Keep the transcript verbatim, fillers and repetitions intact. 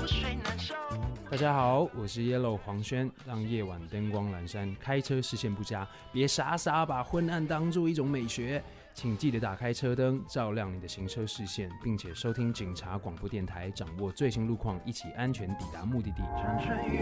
大家好，我是 Yellow 黄轩，让夜晚灯光阑珊，开车视线不佳，别傻傻把昏暗当作一种美学，请记得打开车灯，照亮你的行车视线，并且收听警察广播电台，掌握最新路况，一起安全抵达目的地。